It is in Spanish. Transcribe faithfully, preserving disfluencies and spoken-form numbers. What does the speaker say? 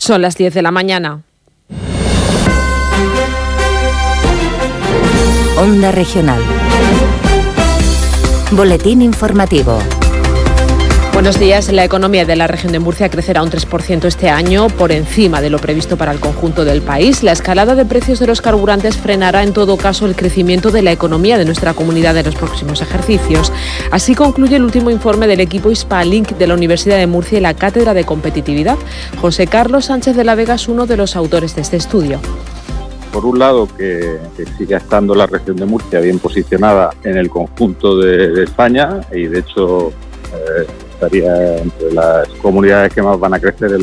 Son las diez de la mañana. Onda Regional. Boletín informativo. Buenos días. La economía de la región de Murcia crecerá un tres por ciento este año, por encima de lo previsto para el conjunto del país. La escalada de precios de los carburantes frenará en todo caso el crecimiento de la economía de nuestra comunidad en los próximos ejercicios. Así concluye el último informe del equipo Hispalink de la Universidad de Murcia y la Cátedra de Competitividad. José Carlos Sánchez de la Vega es uno de los autores de este estudio. Por un lado, que, que siga estando la región de Murcia bien posicionada en el conjunto de, de España y, de hecho, eh, estaría entre las comunidades que más van a crecer en